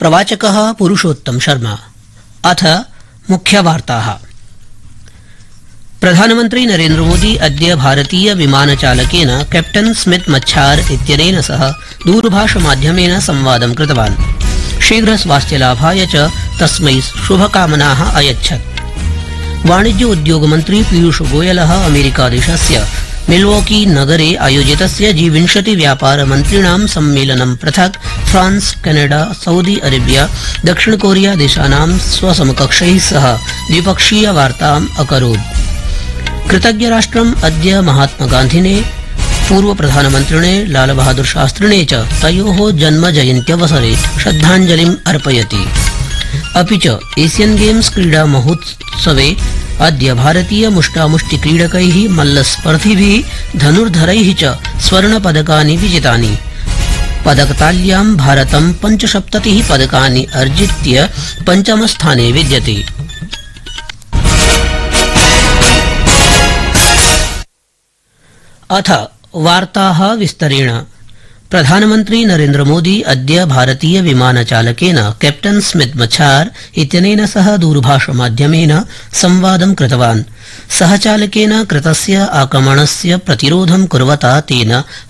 प्रवाचकः पुरुषोत्तम शर्मा। अथ मुख्यवार्ताः। प्रधानमन्त्री नरेन्द्रमोदी अद्य भारतीय विमानचालकेन कैप्टन स्मिथ मच्छार इत्यनेन सह दूरभाषमाध्यमेन संवादं कृतवान्। शीघ्र स्वास्थ्यलाभाय च तस्मै शुभकामनाः अयच्छत्। वाणिज्य उद्योग मन्त्री पीयूष गोयलः अमेरिकादेशस्य मिल्वॉकी नगरे आयोजितस्य G20 व्यापार मन्त्रिणां सम्मेलनं पृथक् फ्रांस, कनाडा, सऊदी अरेबिया, दक्षिण कोरिया देशानां स्वसमकक्षैः सह द्विपक्षीय वार्ताम् अकरोत्। कृतज्ञराष्ट्रम् अद्य महात्मा गान्धिने, पूर्व प्रधानमन्त्रिणे लाल बहादुर शास्त्रिणे च तयोः जन्म जयन्त्यवसरे श्रद्धाञ्जलिम् अर्पयति। अपि च एशियन गेम्स क्रीडा महोत्सवे अद्य भारतीय मुष्टामुष्टि क्रीडकैः, मल्लस्पर्धिभिः, धनुर्धरैः च स्वर्णपदकानि विजितानि। पदकताल्यां भारतं 75 पदकानि अर्जित्य पञ्चमस्थाने विद्यते। अथ वार्ताः विस्तरेण। प्रधानमन्त्री नरेन्द्रमोदी अद्य भारतीय विमानचालकेन कैप्टन स्मिथ मच्छार इत्यनेन सह दूरभाषमाध्यमेन संवादं कृतवान्। सह चालकेन कृतस्य आक्रमणस्य प्रतिरोधं कुर्वता तेन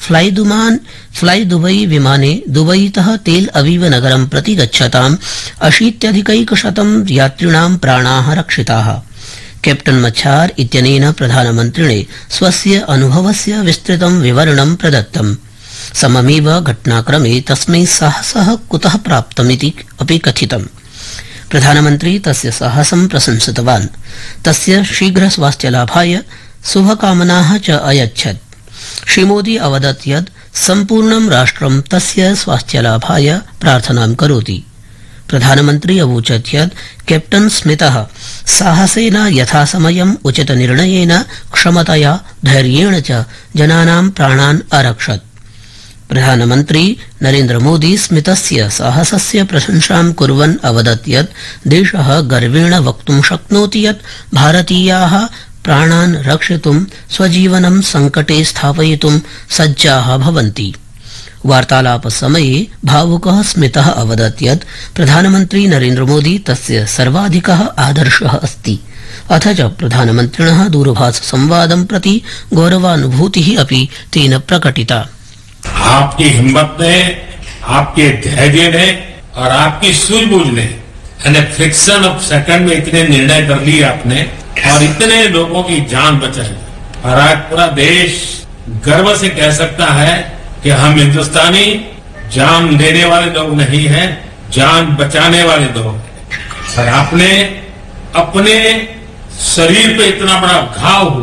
फ्लाई दुबई विमाने दुबईतः तेल अवीव नगरं प्रति गच्छतां 80,100 यात्रिणां प्राणाः रक्षिताः। कैप्टन मच्छार इत्यनेन प्रधानमन्त्रिणे स्वस्य अनुभवस्य विस्तृतं विवरणं प्रदत्तम्। सममेव घटनाक्रमे तस्मै साहसः कुतः प्राप्तमिति अपि कथितम्। प्रधानमन्त्री तस्य साहसं प्रशंसितवान्। तस्य शीघ्र स्वास्थ्यलाभाय शुभकामनाः च अयच्छत्। श्रीमोदी अवदत् यत् सम्पूर्णं राष्ट्रं तस्य स्वास्थ्यलाभाय प्रार्थनां करोति। प्रधानमन्त्री अवोचत् यत् कैप्टन स्मितः साहसेन, यथासमयम् उचितनिर्णयेन, क्षमतया, धैर्येण च जनानां प्राणान् अरक्षत्। प्रधानमन्त्री नरेन्द्रमोदी स्मितस्य साहसस्य प्रशंसां कुर्वन् अवदत् यत् देशः गर्वेण वक्तुं शक्नोति यत् भारतीयाः प्राणान् रक्षितुं स्वजीवनं संकटे स्थापयितुं सज्जाः भवन्ति। वार्तालापसमये भावुकः स्मितः अवदत् यत् प्रधानमन्त्री नरेन्द्रमोदी तस्य सर्वाधिकः आदर्शः अस्ति। अथ च प्रधानमन्त्रिणः दूरभाषसंवादं प्रति गौरवानुभूतिः अपि तेन प्रकटिता। आपकी हिम्मत ने, आपके धैर्य ने और आपकी सूझबूझ ने फ्रिक्शन ऑफ सेकंड में इतने निर्णय कर लिए आपने और इतने लोगों की जान बचाई। और आज पूरा देश गर्व से कह सकता है कि हम हिंदुस्तानी जान लेने वाले लोग नहीं हैं, जान बचाने वाले लोग हैं। और आपने अपने शरीर पे इतना बड़ा घाव